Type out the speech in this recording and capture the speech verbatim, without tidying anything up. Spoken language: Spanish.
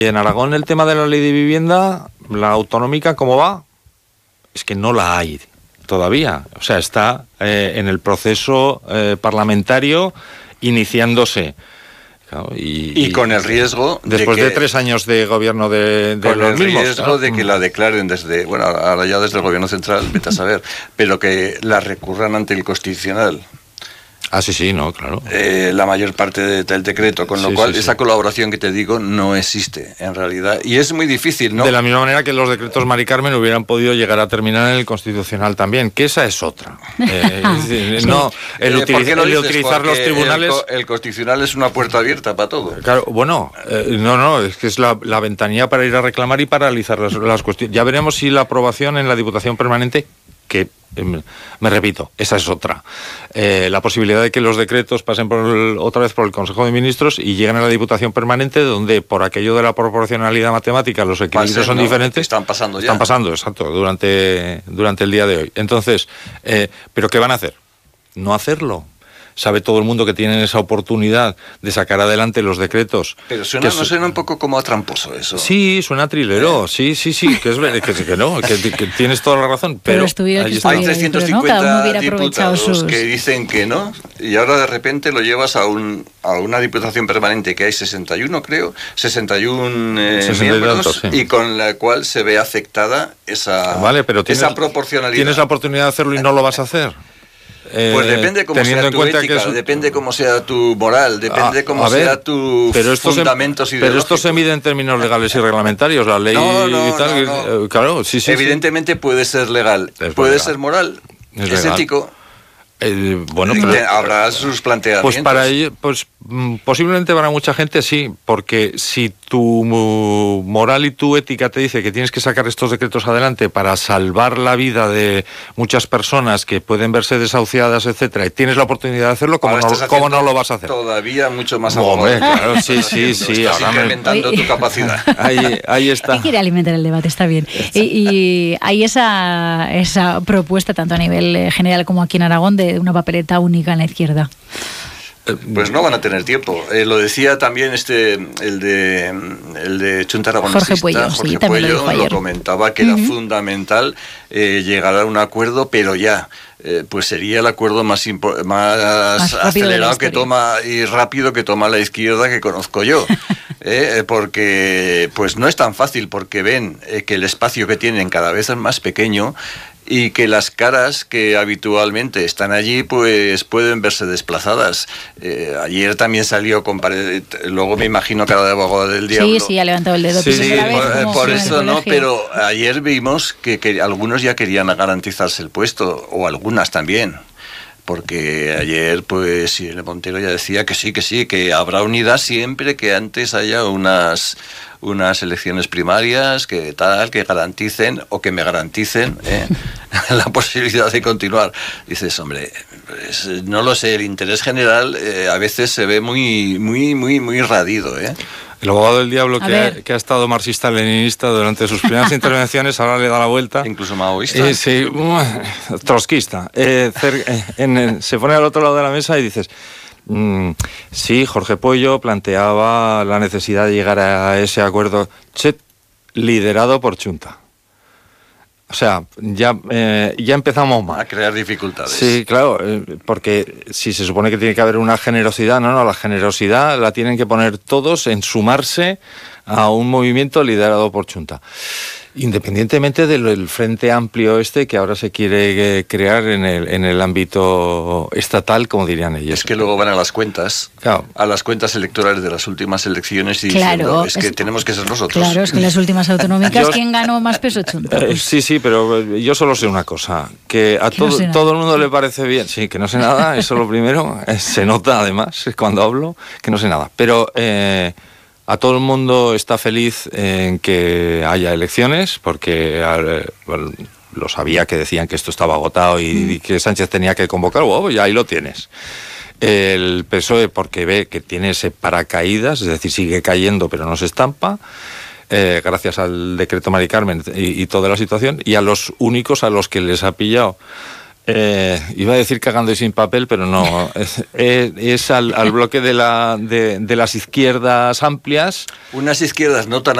En Aragón el tema de la ley de vivienda, la autonómica, ¿cómo va? Es que no la hay todavía. O sea, está eh, en el proceso eh, parlamentario iniciándose. Claro, y, y con el riesgo después de, que, de tres años de gobierno de, de con los el mismos, riesgo claro. de que la declaren desde, bueno, ahora ya desde el gobierno central, vete a saber, pero que la recurran ante el Constitucional. Ah, sí, sí, no, claro. Eh, la mayor parte de, del decreto, con lo sí, cual sí, esa sí. colaboración que te digo no existe en realidad y es muy difícil, ¿no? De la misma manera que los decretos Mari Carmen hubieran podido llegar a terminar en el Constitucional también, que esa es otra. Eh, es decir, no, el, eh, utiliz no el dices? utilizar los tribunales... El, el Constitucional es una puerta abierta para todo. Claro, bueno, eh, no, no, es que es la, la ventanilla para ir a reclamar y paralizar las, las cuestiones. Ya veremos si la aprobación en la Diputación Permanente, que eh, me repito, esa es otra. Eh, la posibilidad de que los decretos pasen por el, otra vez por el Consejo de Ministros y lleguen a la Diputación Permanente, donde por aquello de la proporcionalidad matemática los equilibrios Pasen, son ¿no? diferentes. Están pasando ya. Están pasando, exacto, durante, durante el día de hoy. Entonces, eh, ¿pero qué van a hacer? No hacerlo. Sabe todo el mundo que tienen esa oportunidad de sacar adelante los decretos. Pero suena, que ¿no suena un poco como a tramposo eso? Sí, suena trilero, sí, sí, sí, que es que, que no, que, que tienes toda la razón. Pero, pero que hay trescientos cincuenta ¿no? diputados sus... que dicen que no, y ahora de repente lo llevas a un a una diputación permanente que hay sesenta y uno, creo, sesenta y uno eh, sesenta miembros, y, tantos, sí. y con la cual se ve afectada esa, vale, pero tienes, esa proporcionalidad. Tienes la oportunidad de hacerlo y no lo vas a hacer. Eh, pues depende cómo sea tu ética, es... depende cómo sea tu moral, depende a, cómo a ver, sea tus pero fundamentos se, ideológicos. Pero esto se mide en términos legales y reglamentarios, la ley no, no, y tal. No, no. Eh, claro, sí, sí. Evidentemente sí. puede ser legal, es puede legal. ser moral, es, es ético. Eh, bueno, pero, habrá sus planteamientos. Pues para ello, pues posiblemente para mucha gente sí, porque si tu moral y tu ética te dice que tienes que sacar estos decretos adelante para salvar la vida de muchas personas que pueden verse desahuciadas, etcétera, y tienes la oportunidad de hacerlo, ¿cómo, no, ¿cómo no lo vas a hacer? Todavía mucho más no, abogado. Hombre, claro, sí, sí, sí. Estás ahora incrementando me... tu capacidad. Ahí, ahí está. Hay que alimentar el debate, está bien. Y, y hay esa, esa propuesta, tanto a nivel general como aquí en Aragón, de una papeleta única en la izquierda. Pues no van a tener tiempo. Eh, lo decía también este el de el de Chunta Aragonesista, Jorge Puello, Jorge sí, Puello lo, lo comentaba que uh-huh. era fundamental eh, llegar a un acuerdo, pero ya. Eh, pues sería el acuerdo más, impo- más, más acelerado que toma y rápido que toma la izquierda que conozco yo. eh, porque pues no es tan fácil, porque ven eh, que el espacio que tienen cada vez es más pequeño y que las caras que habitualmente están allí pues pueden verse desplazadas. Eh, ayer también salió con pare... luego me imagino cara de abogado del diablo. Sí, sí, ha levantado el dedo. Sí, sí, vez, por, por eso no, pero ayer vimos que, que algunos ya querían garantizarse el puesto, o algunas también. Porque ayer, pues, Irene Montero ya decía que sí, que sí, que habrá unidad siempre que antes haya unas unas elecciones primarias, que tal, que garanticen, o que me garanticen ¿eh? la posibilidad de continuar. Dices, hombre, pues, no lo sé, el interés general eh, a veces se ve muy, muy, muy, muy radido, ¿eh? El abogado del diablo que ha, que ha estado marxista-leninista durante sus primeras intervenciones, ahora le da la vuelta. Incluso maoísta. Eh, sí, trotskista. Eh, en, en, se pone al otro lado de la mesa y dices... Mm, sí, Jorge Puello planteaba la necesidad de llegar a ese acuerdo che, liderado por Chunta. O sea, ya, eh, ya empezamos mal. A crear dificultades. Sí, claro, eh, porque si se supone que tiene que haber una generosidad, no, no, la generosidad la tienen que poner todos en sumarse a un movimiento liderado por Chunta. Independientemente del Frente Amplio este que ahora se quiere eh, crear en el, en el ámbito estatal, como dirían ellos. Es que luego van a las cuentas, claro. a las cuentas electorales de las últimas elecciones y claro, diciendo, es que es, tenemos que ser nosotros. Claro, es que en las últimas autonómicas, yo, ¿quién ganó más peso? Chunta? Eh, sí, sí, pero yo solo sé una cosa, que a todo, no todo el mundo le parece bien, sí, que no sé nada, eso es lo primero, eh, se nota además cuando hablo que no sé nada, pero... Eh, A todo el mundo está feliz en que haya elecciones, porque bueno, lo sabía que decían que esto estaba agotado y, mm. y que Sánchez tenía que convocar, wow, y ahí lo tienes. El P S O E porque ve que tiene ese paracaídas, es decir, sigue cayendo pero no se estampa, eh, gracias al decreto Mari Carmen y, y toda la situación, y a los únicos a los que les ha pillado Eh, iba a decir cagando y sin papel, pero no. Es, es, es al, al bloque de, la, de, de las izquierdas amplias. Unas izquierdas no tan